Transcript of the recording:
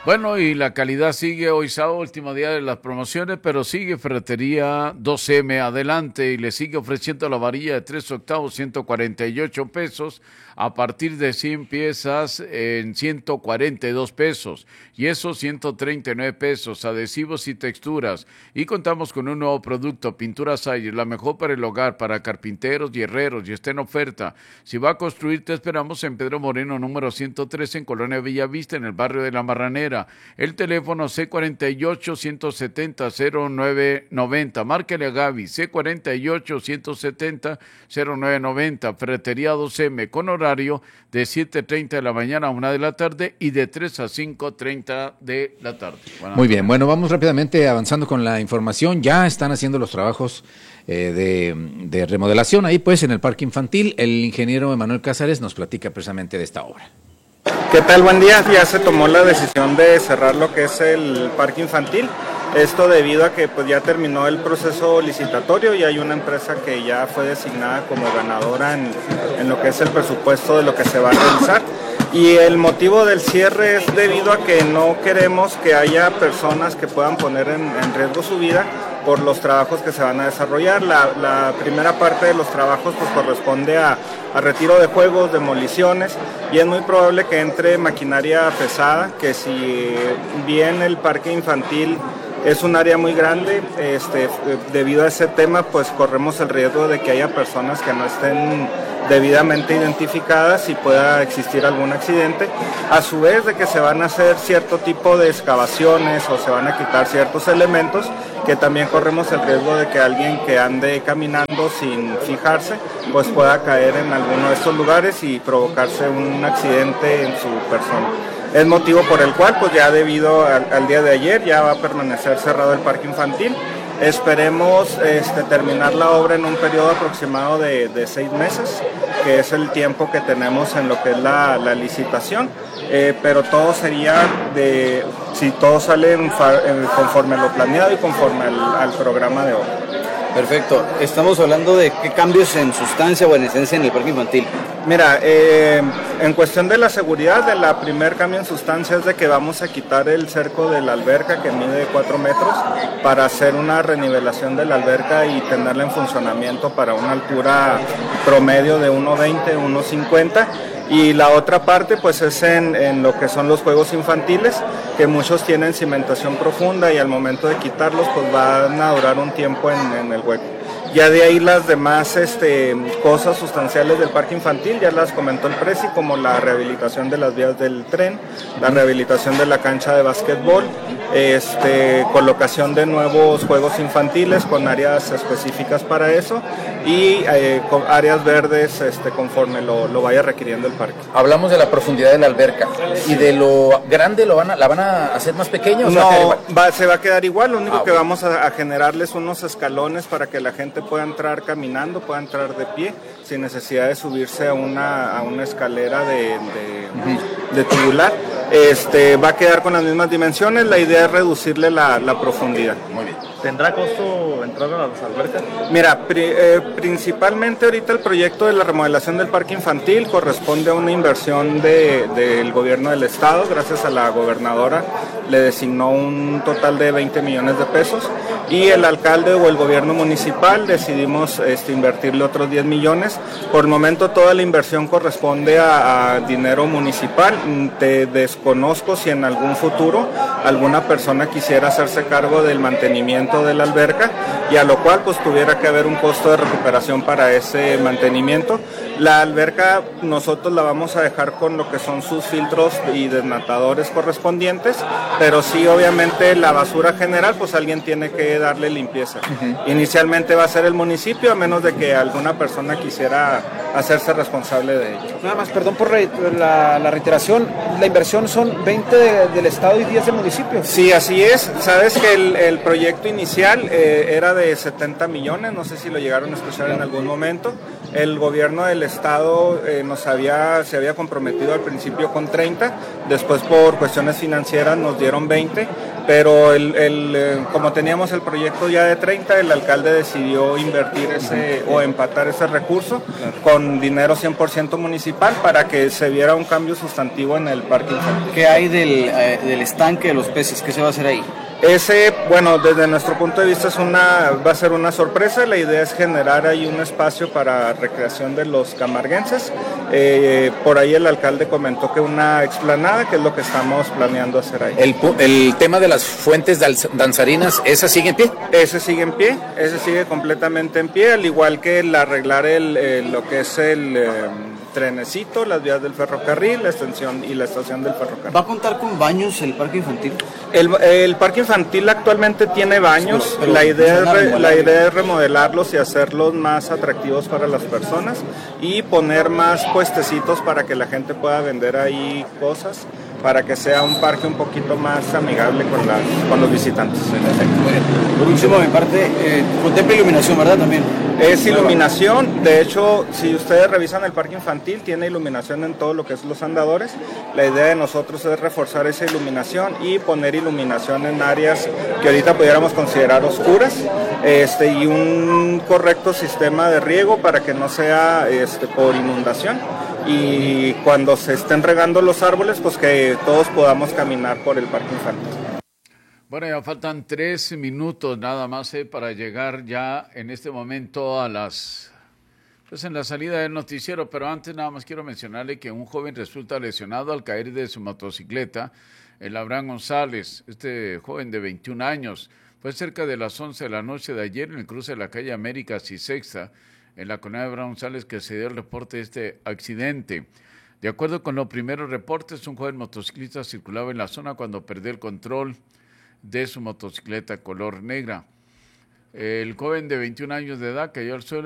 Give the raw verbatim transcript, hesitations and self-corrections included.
Bueno, y la calidad sigue hoy sábado, último día de las promociones, pero sigue Ferretería dos eme adelante y le sigue ofreciendo la varilla de tres octavos, ciento cuarenta y ocho pesos, a partir de cien piezas en ciento cuarenta y dos pesos, y eso ciento treinta y nueve pesos, adhesivos y texturas. Y contamos con un nuevo producto, Pintura Sayer, la mejor para el hogar, para carpinteros y herreros, y está en oferta. Si va a construir, te esperamos en Pedro Moreno, número ciento trece, en Colonia Bellavista, en el barrio de La Marranera. El teléfono ce cuarenta y ocho, ciento setenta, cero nueve noventa. Márquele a Gaby, ce cuarenta y ocho, ciento setenta, cero nueve noventa. Ferretería dos eme, con horario de siete treinta de la mañana a una de la tarde y de tres a cinco treinta de la tarde. Buenas Muy bien, bueno, vamos rápidamente avanzando con la información. Ya están haciendo los trabajos eh, de, de remodelación ahí pues en el parque infantil. El ingeniero Emanuel Cázares nos platica precisamente de esta obra. ¿Qué tal? Buen día. Ya se tomó la decisión de cerrar lo que es el parque infantil. Esto debido a que pues ya terminó el proceso licitatorio y hay una empresa que ya fue designada como ganadora en, en lo que es el presupuesto de lo que se va a realizar. Y el motivo del cierre es debido a que no queremos que haya personas que puedan poner en, en riesgo su vida por los trabajos que se van a desarrollar. La, la primera parte de los trabajos pues corresponde a, a retiro de juegos, demoliciones, y es muy probable que entre maquinaria pesada, que si bien el parque infantil es un área muy grande, este, debido a ese tema pues corremos el riesgo de que haya personas que no estén debidamente identificadas y pueda existir algún accidente, a su vez de que se van a hacer cierto tipo de excavaciones o se van a quitar ciertos elementos, que también corremos el riesgo de que alguien que ande caminando sin fijarse pues pueda caer en alguno de estos lugares y provocarse un accidente en su persona. Es motivo por el cual pues ya debido al, al día de ayer ya va a permanecer cerrado el parque infantil. Esperemos este, terminar la obra en un periodo aproximado de, de seis meses, que es el tiempo que tenemos en lo que es la, la licitación, eh, pero todo sería de, si todo sale en, en, conforme a lo planeado y conforme al, al programa de obra. Perfecto. Estamos hablando de qué cambios en sustancia o en esencia en el parque infantil. Mira, eh, en cuestión de la seguridad, de la primer cambio en sustancia es de que vamos a quitar el cerco de la alberca que mide cuatro metros para hacer una renivelación de la alberca y tenerla en funcionamiento para una altura promedio de uno veinte, uno cincuenta. Y la otra parte pues es en, en lo que son los juegos infantiles, que muchos tienen cimentación profunda y al momento de quitarlos pues van a durar un tiempo en, en el hueco. Ya de ahí las demás este, cosas sustanciales del parque infantil, ya las comentó el Presi, como la rehabilitación de las vías del tren, la rehabilitación de la cancha de básquetbol, este, colocación de nuevos juegos infantiles con áreas específicas para eso y eh, con áreas verdes este, conforme lo, lo vaya requiriendo el parque. Hablamos de la profundidad de la alberca y de lo grande, lo van a, ¿la van a hacer más pequeña? ¿O no, se va, va, se va a quedar igual, lo único ah, que okay. vamos a, a generarles unos escalones para que la gente pueda entrar caminando, pueda entrar de pie, sin necesidad de subirse a una, a una escalera de, de, uh-huh. de tubular. Este, va a quedar con las mismas dimensiones, la idea es reducirle la, la profundidad. Muy bien. ¿Tendrá costo entrar a las albercas? Mira, pri, eh, principalmente ahorita el proyecto de la remodelación del parque infantil corresponde a una inversión de, del gobierno del estado, gracias a la gobernadora le designó un total de veinte millones de pesos y el alcalde o el gobierno municipal decidimos este, invertirle otros diez millones. Por el momento toda la inversión corresponde a, a dinero municipal. Te desconozco si en algún futuro alguna persona quisiera hacerse cargo del mantenimiento de la alberca y a lo cual pues tuviera que haber un costo de recuperación para ese mantenimiento. La alberca nosotros la vamos a dejar con lo que son sus filtros y desnatadores correspondientes, pero sí obviamente la basura general pues alguien tiene que darle limpieza. Uh-huh. Inicialmente va a ser el municipio, a menos de que alguna persona quisiera hacerse responsable de ello. Nada más, perdón por re, la, la reiteración, la inversión son veinte de, del estado y diez del municipio. Sí, así es. Sabes que el, el proyecto inicial eh, era de setenta millones, no sé si lo llegaron a escuchar en algún momento. El gobierno del estado eh, nos había, se había comprometido al principio con treinta, después por cuestiones financieras nos dieron veinte, pero el, el, eh, como teníamos el proyecto ya de treinta, el alcalde decidió invertir ese o empatar ese recurso con dinero cien por ciento municipal para que se viera un cambio sustantivo en el parque infantil. ¿Qué hay del, eh, del estanque de los peces? ¿Qué se va a hacer ahí? Ese, bueno, desde nuestro punto de vista es una, va a ser una sorpresa. La idea es generar ahí un espacio para recreación de los camarguenses. Eh, por ahí el alcalde comentó que una explanada, que es lo que estamos planeando hacer ahí. El, el tema de las fuentes danzarinas, ¿esa sigue en pie? Ese sigue en pie, ese sigue completamente en pie, al igual que el arreglar el, el, lo que es el... Eh, trenecito, las vías del ferrocarril, la extensión y la estación del ferrocarril. ¿Va a contar con baños el parque infantil? El, el parque infantil actualmente tiene baños, pero, pero la, idea es re, la idea es remodelarlos y hacerlos más atractivos para las personas y poner más puestecitos para que la gente pueda vender ahí cosas, para que sea un parque un poquito más amigable con, las, con los visitantes. Por último, mi parte, eh, contempla iluminación, ¿verdad? También. Es iluminación, de hecho, si ustedes revisan el parque infantil, tiene iluminación en todo lo que es los andadores. La idea de nosotros es reforzar esa iluminación y poner iluminación en áreas que ahorita pudiéramos considerar oscuras, este, y un correcto sistema de riego para que no sea este, por inundación. Y cuando se estén regando los árboles, pues que todos podamos caminar por el parque infantil. Bueno, ya faltan tres minutos nada más eh, para llegar ya en este momento a las, pues en la salida del noticiero, pero antes nada más quiero mencionarle que un joven resulta lesionado al caer de su motocicleta, el Abraham González, este joven de veintiún años, fue cerca de las once de la noche de ayer en el cruce de la calle Américas y Sexta, en la comunidad de Abraham González, que se dio el reporte de este accidente. De acuerdo con los primeros reportes, un joven motociclista circulaba en la zona cuando perdió el control de su motocicleta color negra. El joven de veintiún años de edad cayó al suelo